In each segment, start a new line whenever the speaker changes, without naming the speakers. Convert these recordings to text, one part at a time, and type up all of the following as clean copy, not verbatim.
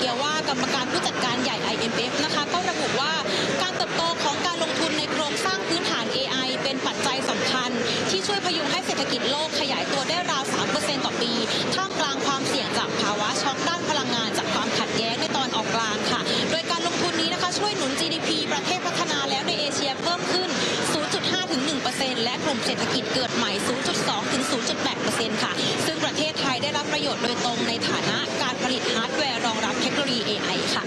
ชียว่ากรรมการผู้จัดการใหญ่ IMF นะคะก็ระบุว่าการเติบโตของการลงทุนในโครงสร้างพื้นฐาน AI เป็นปัจจัยสำคัญที่ช่วยพยุงให้เศรษฐกิจโลกขยายตัวได้ราว 3% ต่อปีท่ามกลางความเสี่ยงจากภาวะช็อคด้านพลังงานจากความขัดแย้งในตอนออกกลางค่ะโดยการลงทุนนี้นะคะช่วยหนุน GDP ประเทศพัฒนาแล้วในเอเชียเพิ่มขึ้น 0.5 ถึง 1% และกลุ่มเศรษฐกิจเกิดใหม่ 0.2 ถึง 0.8% ค่ะซึ่งประเทศไทยได้รับประโยชน์โดยตรงในฐานะการผลิตฮาร์ดแวร์รองรับเทคโนโลยี AI ค่ะ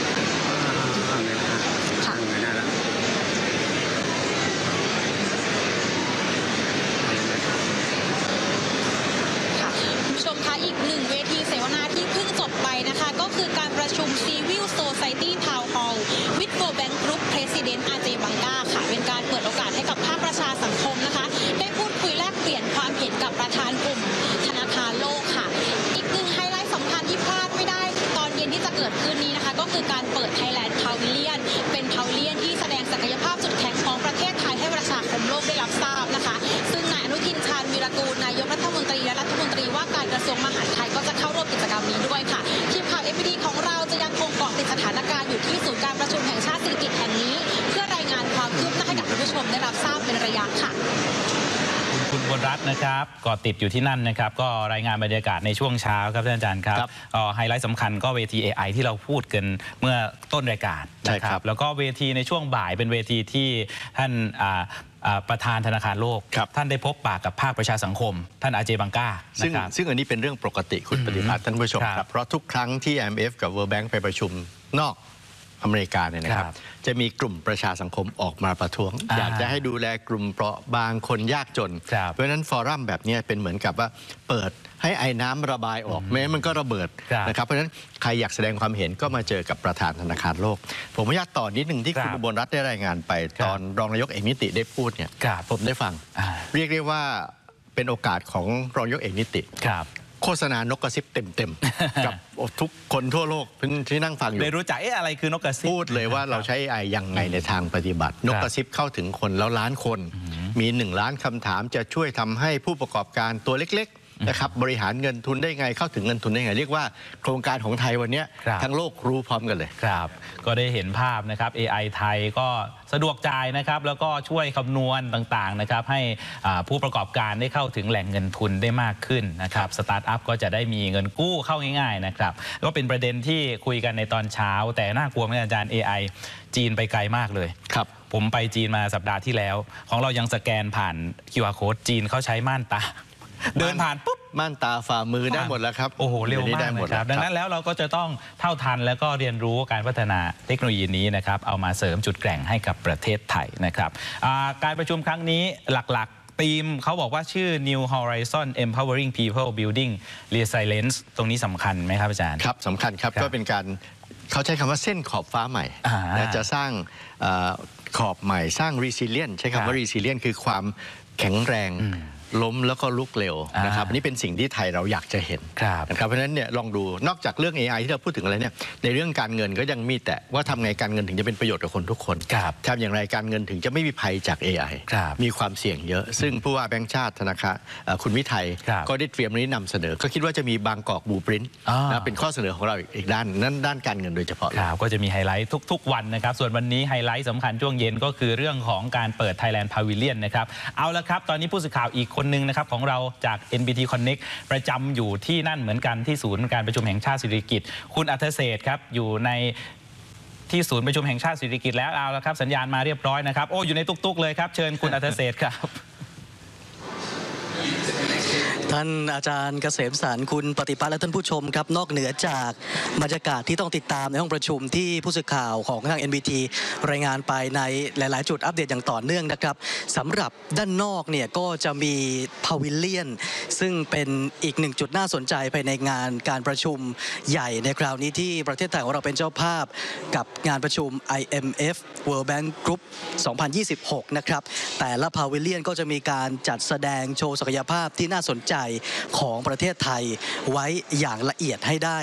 ชมคะอีกหนึ่งเวทีเสวนาที่เพิ่งจบไปนะคะก็คือการประชุม Civil Society Town Hall with World Bank Group President AJ Banga ค่ะเป็นการเปิดโอกาสให้กับภาคประชาสังคมนะคะได้พูดคุยแลกเปลี่ยนความเห็นกับประธานกลุ่มธนาคารโลกค่ะอีกหนึ่งไฮไลท์สำคัญที่พลาดไม่ได้ตอนเย็นที่จะเกิดขึ้นนี้นะคะก็คือการเปิด Thailand Pavilion เป็นพาวิเลียนที่แสดงศักยภาพจุดแข็งของประเทศไทยให้ประชาคมโลกได้รับทราบนะคะซึ่งนายอนุทินชาญวีรกูลนายกรัฐมนตรีและรัฐมนตรีว่าการกระทรวงมหาดไทยก็จะเข้าร่วมกิจกรรมนี้ด้วยค่ะทีมข่าว FPD ของเราจะยังคงเกาะติดสถานการณ์อยู่ที่ศูนย์การประชุมแห่งชาติสิริกิติ์แห่งนี้เพื่อรายงานความคืบหน้าให้กับคุณผู้ชมได้รับทราบเป็นระยะค่ะ
คุณบนรัตน์นะครับก็ติดอยู่ที่นั่นนะครับก็รายงานบรรยากาศในช่วงเช้าครับท่านอาจารย์ครับไฮไลท์สำคัญก็เวที AI ที่เราพูดกันเมื่อต้นรายการนะครับแล้วก็เวทีในช่วงบ่ายเป็นเวทีที่ท่านประธานธนาคารโลกท่านได้พบปะกับภาคประชาสังคมท่านอาเจบังกา
ซึ่งอันนี้เป็นเรื่องปกติคุณปฏิพัฒน์ท่านผู้ชมครับเพราะทุกครั้งที่ IMF กับ World Bank ไปประชุมนอกอเมริกาเนี่ยนะครับจะมีกลุ่มประชาสังคมออกมาประท้วงอยากจะให้ดูแลกลุ่มเปราะบางคนยากจนเพราะฉะนั้นฟอรัมแบบนี้เป็นเหมือนกับว่าเปิดให้ไอ้น้ำระบายออกแม้มันก็ระเบิดนะครับเพราะฉะนั้นใครอยากแสดงความเห็นก็มาเจอกับประธานธนาคารโลกผมอยากต่อนิดหนึ่งที่คุณอุบลรัตน์ได้รายงานไปตอนรองนายกเอกนิติได้พูดเนี่ยผมได้ฟังเรียกได้ว่าเป็นโอกาสของรองนายกเอกนิติโฆษณานกกระซิบเต็มๆกับทุกคนทั่วโลกที่นั่งฟังอยู่
เลยรู้จักอะไรคือนกกระซิบ
พูดเลยว่าเราใช้ AI ยังไงในทางปฏิบัตินกกระซิบเข้าถึงคนแล้วล้านคนมี1 ล้านคำถามจะช่วยทำให้ผู้ประกอบการตัวเล็กๆนะครับบริหารเงินทุนได้ไงเข้าถึงเงินทุนได้ไงเรียกว่าโครงการของไทยวันนี้ทั้งโลกรู้พร้อมกันเลย
ครับก็ได้เห็นภาพนะครับ AI ไทยก็สะดวกจ่ายนะครับแล้วก็ช่วยคำนวณต่างๆนะครับให้ผู้ประกอบการได้เข้าถึงแหล่งเงินทุนได้มากขึ้นนะครับสตาร์ทอัพก็จะได้มีเงินกู้เข้าง่ายๆนะครับก็เป็นประเด็นที่คุยกันในตอนเช้าแต่น่ากลัวไหมอาจารย์ AI จีนไปไกลมากเลย
ครับ
ผมไปจีนมาสัปดาห์ที่แล้วของเรายังสแกนผ่าน QR code จีนเขาใช้ม่านตาเดินผ่านปุ๊บ
ม่านตาฝ่ามือได้หมดแล้วครับ
โอ้โหเร็วมากนะครับดังนั้นแล้วเราก็จะต้องเท่าทันแล้วก็เรียนรู้การพัฒนาเทคโนโลยีนี้นะครับเอามาเสริมจุดแกร่งให้กับประเทศไทยนะครับการประชุมครั้งนี้หลักๆธีมเขาบอกว่าชื่อ New Horizon Empowering People Building Resilience ตรงนี้สำคัญไหมครับอาจารย์
ครับสำคัญครับก็เป็นการเขาใช้คำว่าเส้นขอบฟ้าใหม่จะสร้างขอบใหม่สร้าง Resilience ใช้คำว่า Resilience คือความแข็งแรงล้มแล้วก็ลุกเร็วนะครับอันนี้เป็นสิ่งที่ไทยเราอยากจะเห็นนะครับเพราะฉะนั้นเนี่ยลองดูนอกจากเรื่อง AI ที่เราพูดถึงอะไรเนี่ยในเรื่องการเงินก็ยังมีแต่ว่าทำไงการเงินถึงจะเป็นประโยชน์กับคนทุกคนทำอย่างไรการเงินถึงจะไม่มีภัยจาก AI มีความเสี่ยงเยอะซึ่งผู้ว่าแบงก์ชาติธนาคารคุณวิทัยก็ได้เตรียมนี้นำเสนอก็คิดว่าจะมีบางกอกบลูพรินท์เป็นข้อเสนอของเราอีกด้านนั้นด้านการเงินโดยเฉพาะ
ก็จะมีไฮไลท์ทุกๆวันนะครับส่วนวันนี้ไฮไลท์สำคัญช่วงเย็นก็คือเรื่องของการเปิด Thailand Pavilion นะครับเอาละครับตอนนี้ผู้สื่อข่าวอีกคนนึงนะครับของเราจาก NBT Connect ประจำอยู่ที่นั่นเหมือนกันที่ศูนย์การประชุมแห่งชาติสิริกิติ์คุณอัธเศรษฐ์ครับอยู่ในที่ศูนย์ประชุมแห่งชาติสิริกิติ์แล้วเอาละครับสัญญาณมาเรียบร้อยนะครับโอ้อยู่ในตุ๊กๆเลยครับเชิญคุณอัธเศรษฐ์ครับ
ท่านอาจารย์เกษมสรรคุณปฏิพัฒน์และท่านผู้ชมครับนอกเหนือจากบรรยากาศที่ต้องติดตามในห้องประชุมที่ผู้สื่อข่าวของทาง NBT รายงานไปในหลายๆจุดอัปเดตอย่างต่อเนื่องนะครับสำหรับด้านนอกเนี่ยก็จะมีพาวิเลียนซึ่งเป็นอีกหนึ่งจุดน่าสนใจภายในงานการประชุมใหญ่ในคราวนี้ที่ประเทศไทยของเราเป็นเจ้าภาพกับงานประชุม IMF World Bank Group 2026 นะครับแต่ละพาวิเลียนก็จะมีการจัดแสดงโชว์ศักยภาพที่น่าสนใจของประเทศไทยไว้อย่างละเอียดให้ได้